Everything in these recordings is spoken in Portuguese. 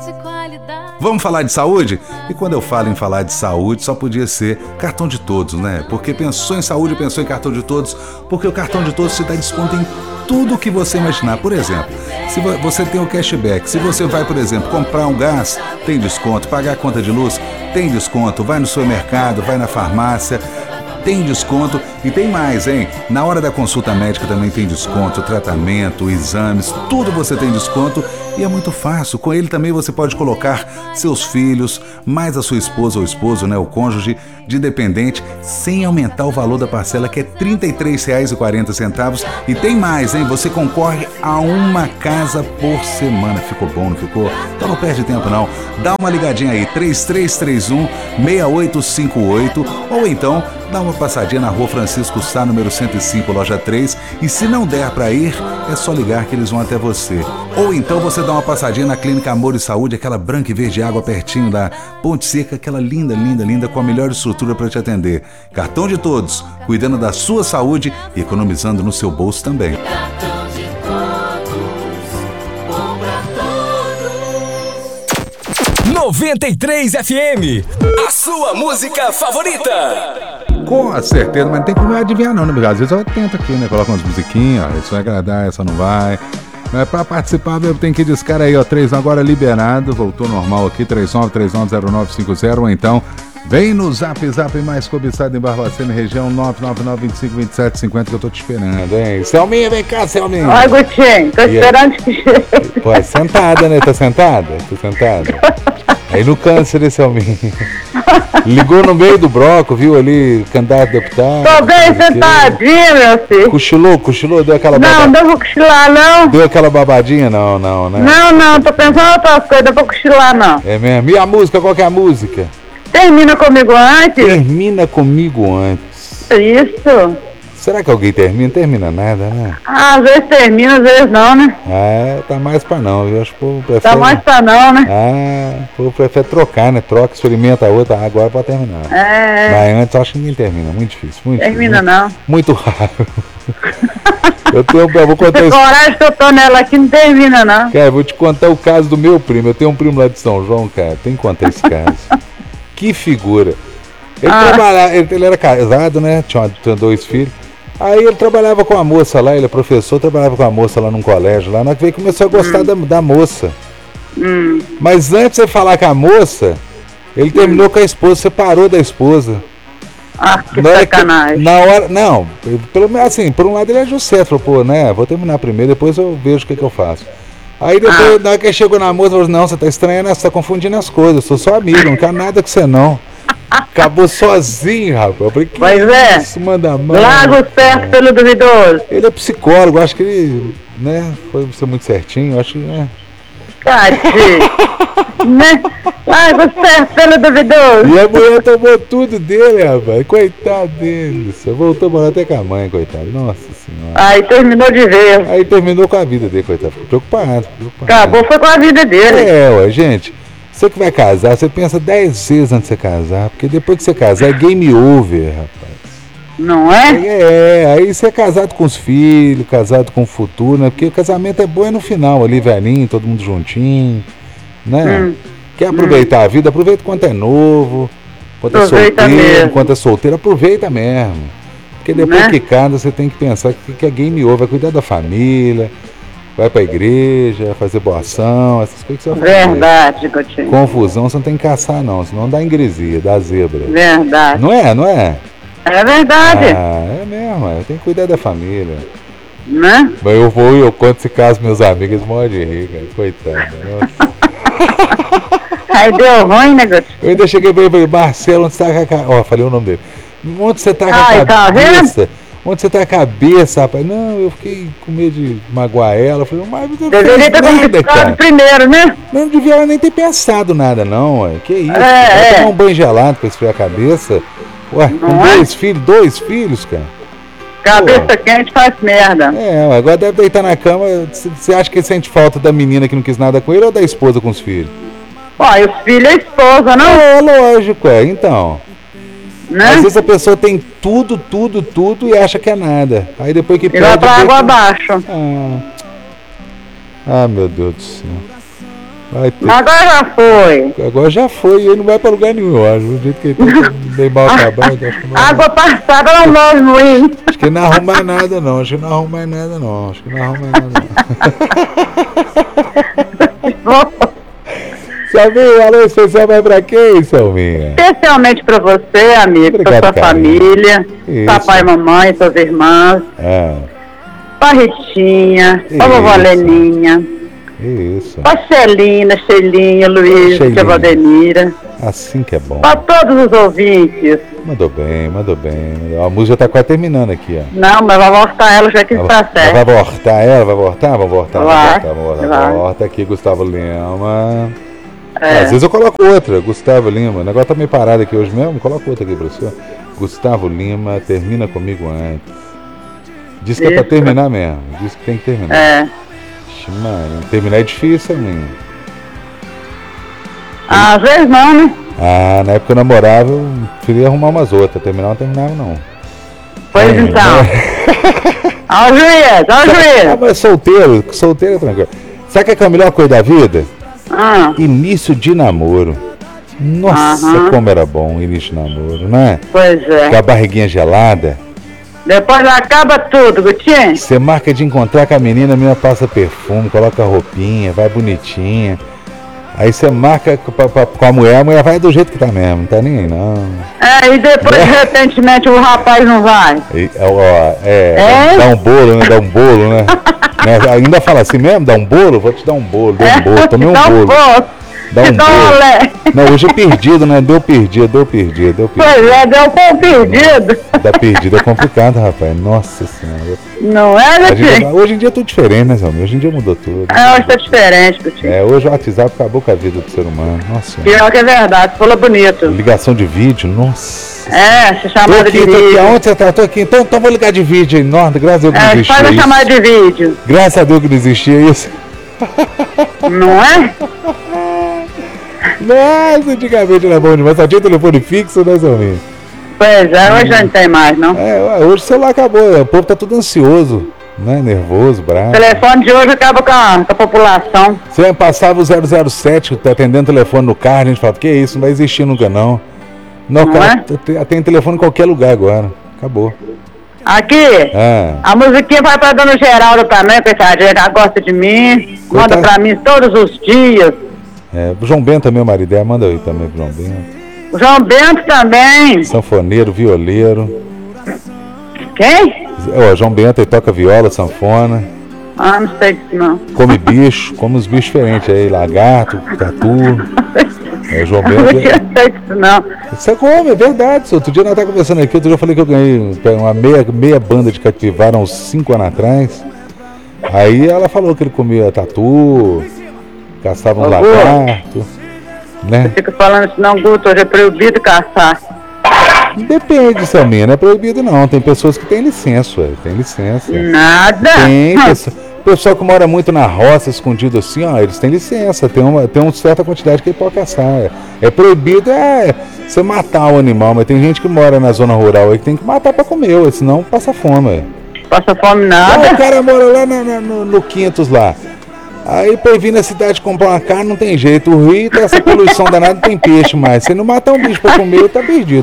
Vamos falar de saúde? E quando eu falo em falar de saúde, só podia ser cartão de todos, né? Porque pensou em saúde, pensou em cartão de todos, porque o cartão de todos te dá desconto em tudo o que você imaginar. Por exemplo, se você tem o cashback, se você vai, por exemplo, comprar um gás, tem desconto, pagar a conta de luz, tem desconto, vai no supermercado, vai na farmácia, tem desconto e tem mais, hein? Na hora da consulta médica também tem desconto, tratamento, exames, tudo você tem desconto e é muito fácil. Com ele também você pode colocar seus filhos, mais a sua esposa ou esposo, né? O cônjuge de dependente, sem aumentar o valor da parcela, que é R$ 33,40. E tem mais, hein? Você concorre a uma casa por semana. Ficou bom, não ficou? Então não perde tempo, não. Dá uma ligadinha aí, 3331-6858, ou então dá uma passadinha na Rua Francisco Sá, número 105, loja 3, e se não der para ir, é só ligar que eles vão até você. Ou então você dá uma passadinha na Clínica Amor e Saúde, aquela branca e verde água pertinho da Ponte Seca, aquela linda, linda, linda, com a melhor estrutura para te atender. Cartão de todos, cuidando da sua saúde e economizando no seu bolso também. Cartão de todos, bom pra todos. 93 FM, a sua música favorita. Com certeza, mas não tem como eu adivinhar não, né? Porque às vezes eu tento aqui, né? Coloco umas musiquinhas, ó, isso vai agradar, essa não vai. Mas pra participar, eu tenho que ir desse cara aí, ó, 3 agora liberado, voltou normal aqui, 39390950, ou então vem no Zap mais cobiçado em Barbacena, região 999252750, que eu tô te esperando, hein? Selminha, vem cá, Selminha. Oi, Gutinho, tô esperando que chegue. Pô, é sentada, né? Tá sentada? Tô sentada. Aí no câncer, esse Selminha. Ligou no meio do bloco, viu ali, candidato a deputado. Tô bem sentadinho, meu filho. Cochilou, deu aquela babadinha? Não, não vou cochilar, não. Deu aquela babadinha? Não, né? Não, tô pensando em outras coisas, não vou cochilar, não. É mesmo? E a música, qual que é a música? Termina comigo antes. Termina comigo antes. Isso. Será que alguém termina? Termina nada, né? Às vezes termina, às vezes não, né? Tá mais pra não, viu? Acho que o povo prefere... Tá mais pra não, né? O povo prefere trocar, né? Troca, experimenta a outra, agora pode terminar. Mas antes eu acho que ninguém termina, muito difícil. Termina não. Muito raro. Eu vou contar isso. Coragem que eu tô nela aqui não termina, não. Cara, eu vou te contar o caso do meu primo. Eu tenho um primo lá de São João, cara. Tem que contar esse caso. Que figura. Ele era casado, né? Tinha 2 filhos. Aí ele trabalhava com a moça lá, ele é professor, trabalhava com a moça lá num colégio lá, na que veio começou a gostar da moça. Mas antes de você falar com a moça, ele terminou com a esposa, separou da esposa. Que sacanagem. Na hora, não, pelo menos assim, por um lado ele agiu certo, falou, pô, né, vou terminar primeiro, depois eu vejo o que eu faço. Aí depois, na hora que ele chegou na moça, falou, não, você tá estranhando, você tá confundindo as coisas, eu sou só amigo, não quero nada com você não. Acabou sozinho, rapaz. Eu falei, pois é. Isso, manda mão. Larga os pés pelo duvidoso. Ele é psicólogo, acho que ele, né, foi ser muito certinho, acho que, né. Né? Larga os pés pelo duvidoso. E a mulher tomou tudo dele, rapaz. Coitado dele. Você voltou a morar até com a mãe, coitado. Nossa senhora. Aí terminou de ver. Aí terminou com a vida dele, coitado. Ficou preocupado. Acabou, foi com a vida dele. Ué, gente. Você que vai casar, você pensa 10 vezes antes de você casar, porque depois que você casar é game over, rapaz. Não é? Aí você é casado com os filhos, casado com o futuro, né? Porque o casamento é bom no final, ali velhinho, todo mundo juntinho, né? Quer aproveitar a vida, aproveita enquanto é novo, enquanto é solteiro, aproveita mesmo. Porque depois que casa, você tem que pensar que é game over, vai cuidar da família, vai pra igreja, fazer boa ação, essas coisas que você vai fazer. Verdade, Coutinho. Confusão você não tem que caçar não, senão dá ingresia, dá zebra. Verdade. Não é? É verdade. É mesmo, tem que cuidar da família. Né? Mas eu conto esse caso meus amigos, eles morrem de rir, cara. Coitado. Aí deu ruim, né, Coutinho? Eu ainda cheguei pra ele e falei, Marcelo, onde você tá com a cabeça? Falei o nome dele. Onde você tá com a cabeça? Onde você tá a cabeça, rapaz? Não, eu fiquei com medo de magoar ela. Eu falei, mas não deveria ter conquistado primeiro, né? Não devia ela nem ter pensado nada, não, ué. Que isso? Tomar um banho gelado pra esfriar a cabeça. Ué, com 2 filhos, cara. Cabeça quente faz merda. Agora deve deitar na cama. Você acha que ele sente falta da menina que não quis nada com ele ou da esposa com os filhos? Os filhos é esposa, não? Lógico, então. Né? Às vezes a pessoa tem tudo e acha que é nada. Aí depois que perde... vai pra água abaixo. Meu Deus do céu. Vai ter. Mas agora já foi. Agora já foi e ele não vai pra lugar nenhum, eu acho. Do jeito que ele tá bem mal acabado, acho que não vai. Água passada não morre moinho. Acho que não arruma mais nada não, acho que não arruma mais nada não, acho que não arruma mais nada não. Selminha, alô especial vai pra quem, Selminha? Especialmente pra você, amigo, Obrigado, pra sua carinho. família, Isso. papai e mamãe, suas irmãs, pra Ritinha, pra vovó Isso. Leninha, Isso, pra Celina, Shelinha, Luiz, Shelinha. tia Valdemira, assim que é bom. pra todos os ouvintes. Mandou bem, mandou bem. A música tá quase terminando aqui, ó. Não, mas vai voltar ela, já que está Vai certo. voltar ela? Vai voltar? Vamos voltar, Vai, vamos voltar. vai. Volta aqui, Gustavo Lima. É. Às vezes eu coloco outra, Gustavo Lima. O negócio tá meio parado aqui hoje mesmo, coloco outra aqui pra você. Gustavo Lima, termina comigo antes. Diz que é pra Isso. terminar mesmo, diz que tem que terminar. É. Ixi, mano, terminar é difícil, menino. Às vezes não, né? Ah, na época eu namorava, eu queria arrumar umas outras, terminar não terminava não. Pois É, então. Ó o juiz, ó o Ah, juiz. mas solteiro é tranquilo. Sabe o que é a melhor coisa da vida? Ah, Início de namoro. Nossa, Aham. como era bom o início de namoro, né? pois é. Com a barriguinha gelada. Depois acaba tudo, Gutinho. Você marca de encontrar com a menina passa perfume, coloca roupinha, vai bonitinha. Aí você marca com a mulher vai do jeito que tá mesmo, não tá nem aí não. É, e depois, recentemente, o rapaz não vai. Dá um bolo, né? Dá um bolo, né? Né? Ainda fala assim mesmo, dá um bolo? Vou te dar um bolo, dê um bolo, tomei um Dá bolo. Dá Te um dá um bolo. olé. Não, hoje é perdido, né? Deu perdido. Pois é, deu com perdido. Dá perdido é complicado, rapaz. Nossa senhora. Não é, Gutinho? Hoje em dia é tudo diferente, né, Zé? Hoje em dia mudou tudo. É, hoje tá diferente, Gutinho. Hoje o WhatsApp acabou com a vida do ser humano. Nossa. Pior que é verdade, você falou bonito. Ligação de vídeo, nossa. É, se Tô chamada aqui, de tô aqui. vídeo. Aonde você tá? Tô aqui. Então vou ligar de vídeo aí. Nossa, graças a Deus que não É, existia faz a isso. chamada de vídeo. Graças a Deus que não existia isso. Não é? Nossa, antigamente era bom demais. Só tinha telefone fixo, né, Zé? Pois é, hoje já não tem mais, não. Hoje o celular acabou. O povo tá tudo ansioso, né? Nervoso, O bravo. telefone de hoje acaba com a população. Você passava o 007, tá atendendo telefone no carro, a gente falava, que isso, não vai existir nunca não. Não, Não cara, tem telefone em qualquer lugar agora. Acabou. Aqui, a musiquinha vai pra dona Geralda também, coitadinha, ela gosta de mim, manda Coitada. pra mim todos os dias. O João Bento também, o marido dela, manda aí também pro João Bento. O João Bento também. Sanfoneiro, violeiro. Quem? João Bento, ele toca viola, sanfona. Ah, não sei disso não. Come bicho, come uns bichos diferentes aí, lagarto, tatu. João Eu não Bento. sei disso não. Você come, é verdade. Outro dia nós estávamos conversando aqui, outro dia eu falei que eu ganhei uma meia banda de capivara uns 5 anos atrás. Aí ela falou que ele comia tatu, caçava um lagarto, né? Fica falando isso não, Guto, hoje é proibido caçar. Depende, Selminha, não é proibido não. Tem pessoas que têm licença, tem licença. Nada. Tem pessoal que mora muito na roça, escondido assim, ó, eles têm licença, tem uma certa quantidade que ele pode caçar. É proibido você matar o animal, mas tem gente que mora na zona rural aí que tem que matar pra comer, ué, senão passa fome. Ué. Passa fome nada. O cara mora lá no Quintos lá. Aí pra ir vir na cidade comprar uma carne não tem jeito. O rio tem essa poluição danada, não tem peixe mais. Se não matar um bicho pra comer, tá perdido.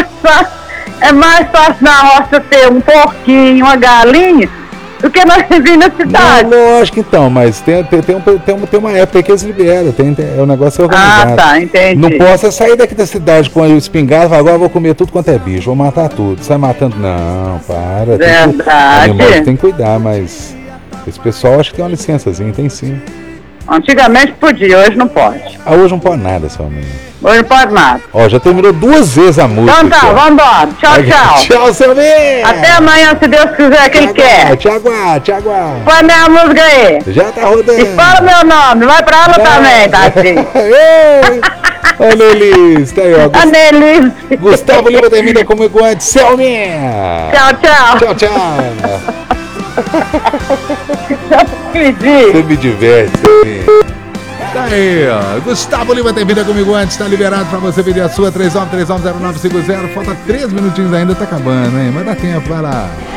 É mais fácil na roça ter um porquinho, uma galinha, do que nós vir na cidade. Não, lógico então, mas tem uma época que eles liberam, o negócio é organizado. Ah, tá, entendi. Não posso sair daqui da cidade com a espingarda e falar, agora eu vou comer tudo quanto é bicho, vou matar tudo. Sai matando, não, para. Verdade. Animais tem que cuidar, mas esse pessoal acho que tem uma licençazinha, tem sim. Antigamente podia, hoje não pode. Hoje não pode nada, seu amigo. Hoje não pode nada. Ó, já terminou 2 vezes a música. Então tá, vambora. Tchau, tchau. Tchau, seu amigo. Até amanhã, se Deus quiser, que ele quer. Te aguardo. Põe minha música aí. Já tá rodando. E fala meu nome, vai pra ela também, Tati. Olha Elis, tá aí, ó. A Nelise. Gustavo Lima termina comigo antes. Selminha. Tchau. Tchau. Acredito. Você me diverte, Selminha. Tá aí, ó. Gustavo Lima termina comigo antes. Tá liberado pra você pedir a sua 39390950. Falta 3 minutinhos ainda, tá acabando, hein? Mas dá tempo, vai lá.